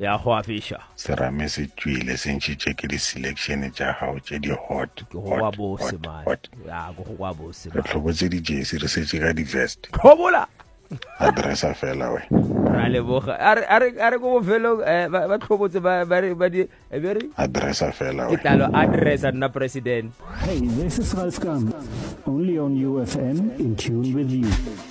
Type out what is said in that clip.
ya go afisha serame se tswile se ntšhitše ke di-selection tša gago tše di-hot go wa bose man ya go wa bose re tlhobotse di-jesi re setse ka di-vest khobola adressa fela we ra leboga are go bofelo ba tlhobotse ba di very adressa fela we itlalo address na president. Hey, this is Ralph Gam, only on UFM, in tune with you.